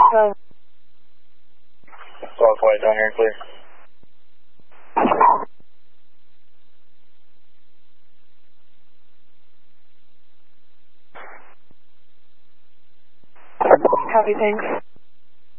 Go. All quiet down here and clear. Copy, thanks.